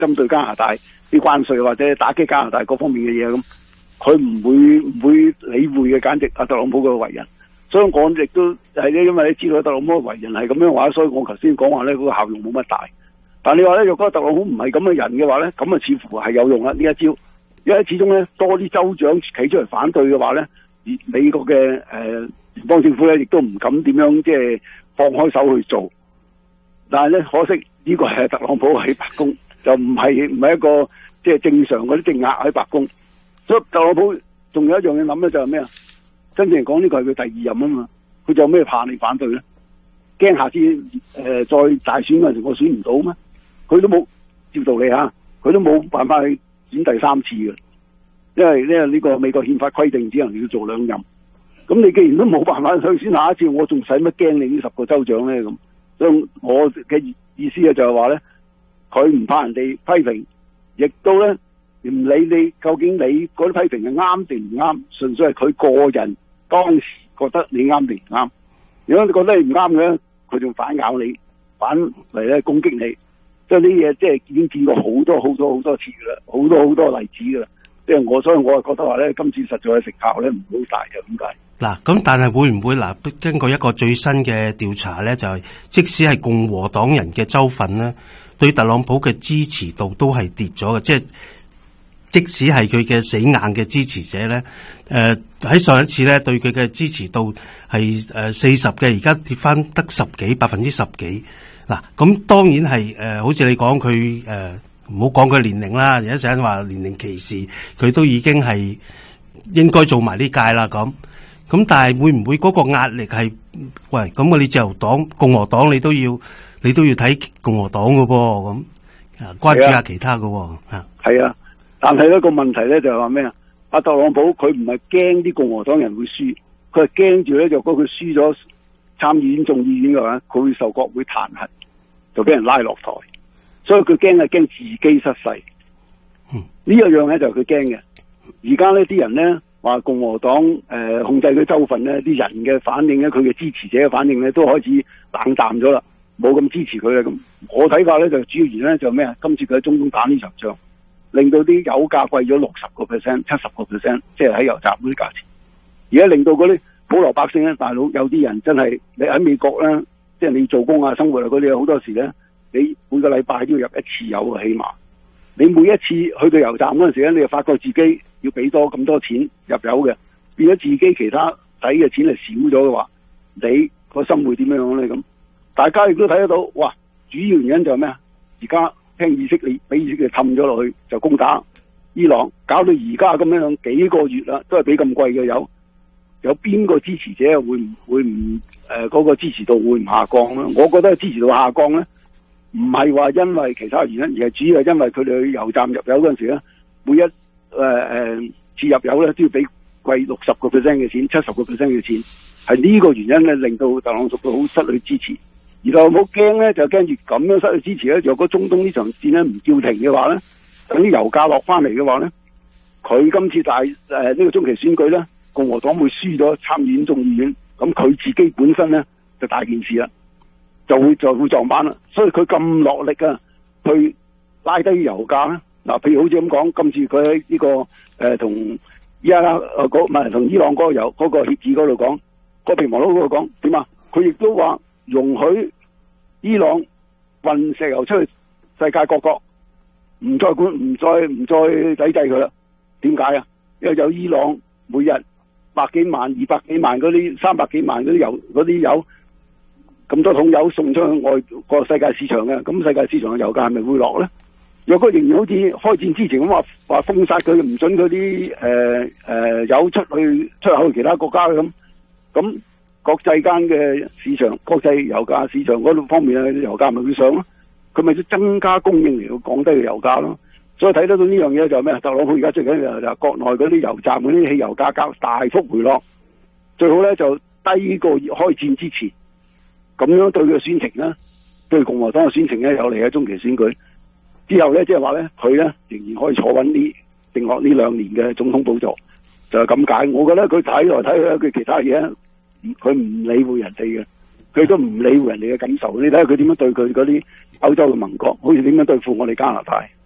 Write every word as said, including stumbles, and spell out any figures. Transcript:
針對加拿大啲關稅或者打擊加拿大各方面嘅嘢咁，佢唔會唔會理會嘅，簡直阿特朗普嘅為人。所以我亦都係咧，因為你知道特朗普嘅為人係咁樣嘅話，所以我頭先講話咧嗰個效用冇乜大。但你話咧，若果特朗普唔係咁嘅人嘅話咧，咁啊似乎係有用啦呢一招，因為始終咧多啲州長企出嚟反對嘅話咧，而美國嘅誒聯邦政府咧亦都唔敢點樣即係放開手去做。但係咧可惜呢個係特朗普喺白宮，就唔係唔係一個即係正常嗰啲政客喺白宮。所以特朗普仲有一樣嘢諗咧，就係咩啊？真正嚟講呢個係佢第二任啊嘛，佢仲有咩怕你反對咧？驚下次誒、呃、再大選嗰陣時我選唔到咩？佢都冇照道理吓，佢都冇辦法去選第三次嘅，因為咧呢個美國憲法規定只能要做兩任。咁你既然都冇辦法去選下一次，我仲使乜驚你呢十個州長咧？咁所以我嘅意思咧就係話咧，佢唔怕人哋批評，亦都咧唔理你究竟你嗰啲批評係啱定唔啱，純粹係佢個人當時覺得你啱定唔啱。如果你覺得你唔啱嘅，佢仲反咬你，反嚟咧攻擊你。即係呢嘢，即係已經見過好多好多好多次噶啦，好多好多例子噶啦。即係我，所以我係覺得話咧，今次實在係成效咧唔好大嘅。點解？ 嗱，咁但係會唔會嗱？經過一個最新嘅調查咧，就係、是、即使係共和黨人嘅州份咧，對特朗普嘅支持度都係跌咗嘅。即係即使係佢嘅死硬嘅支持者咧，誒、呃、喺上一次咧對佢嘅支持度係誒四十嘅，而家跌翻得十幾百分之十幾。嗱，咁當然係誒、呃，好似你講佢誒，唔好講佢年齡啦，有一陣話年齡歧視，佢都已經係應該做埋呢屆啦。咁咁，但係會唔會嗰個壓力係？喂，咁我哋自由黨、共和黨，你都要你都要睇共和黨嘅噃，咁啊關注下其他嘅喎嚇。係啊，但係一個問題咧就係話咩啊？阿特朗普佢唔係驚啲共和黨人會輸，佢係驚住咧，就如果佢輸咗參議院、眾議院嘅話，佢會受國會彈劾，就俾人拉落台，所以佢驚係驚自己失勢。嗯，呢一樣咧就係佢驚嘅。而家呢啲人咧話共和黨誒、呃、控制佢州份咧，啲人嘅反應咧，佢嘅支持者嘅反應咧，都開始冷淡咗啦，冇咁支持佢啦。咁我睇法咧就主要原因咧就咩啊？今次佢喺中東打呢場仗，令到啲油價貴咗六十個 percent、七十個 percent，即係喺油站嗰啲價錢。而家令到嗰啲普羅百姓咧，大佬有啲人真係你喺美國咧，即係你做工啊、生活啊嗰啲，好多時咧，你每個禮拜都要入一次油啊，起碼你每一次去到油站嗰陣時咧，你就發覺自己要俾多咁多錢入油嘅，變咗自己其他使嘅錢係少咗嘅話，你個心會點樣咧？咁大家亦都睇得到，哇！主要原因就係咩啊？而家聽以色列俾以色列氹咗落去，就攻打伊朗，搞到而家咁樣幾個月啦，都係俾咁貴嘅油。有邊個支持者會唔會唔誒嗰個支持度會唔下降咧？我覺得支持度下降咧，唔係話因為其他原因，而係主要係因為佢哋去油站入油嗰陣時咧，每一誒誒、呃、次入油咧都要俾貴六十個 percent 嘅錢，七十個 percent 嘅錢，係呢個原因咧令到特朗普好失去支持。而特朗普驚咧就驚住咁樣失去支持咧，若果中東呢場戰咧唔叫停嘅話咧，等啲油價落翻嚟嘅話咧，佢今次大誒呢、呃這個中期選舉咧，共和黨會輸咗參議院、眾議院，咁佢自己本身咧就大件事啦，就會就會撞板啦。所以佢咁落力啊，去拉低油價啦。嗱，譬如好似咁講，今次佢喺呢個誒同伊拉克誒嗰唔係同伊朗嗰個油嗰個協議嗰度講，個備忘錄嗰度講點啊？佢亦都話容許伊朗運石油出去世界各國，唔再管唔再唔再抵制佢啦。點解啊？因為有伊朗每日百幾萬、二百幾萬嗰啲、三百幾萬嗰啲油嗰啲油咁多桶油送出去外國世界市場嘅，咁世界市場嘅油價係咪會落咧？若果仍然好似開戰之前咁話話封殺佢，唔准佢啲誒誒油出去出口去其他國家咁，咁國際間嘅市場、國際油價市場嗰度方面嘅油價咪會上咯？佢咪要增加供應嚟到降低嘅油價咯？所以睇得到呢樣嘢就係咩？特朗普而家最緊要就係國內嗰啲油站嗰啲汽油價格大幅回落，最好咧就低過開戰之前，咁樣對佢嘅選情咧，對共和黨嘅選情咧有利嘅中期選舉。之後咧，即係話咧，佢咧仍然可以坐穩呢定落呢兩年嘅總統寶座，就係咁解。我覺得佢睇來睇去，佢其他嘢，佢唔理會人哋嘅，佢都唔理會人哋嘅感受。你睇下佢點樣對佢嗰啲歐洲嘅盟國，好似點樣對付我哋加拿大。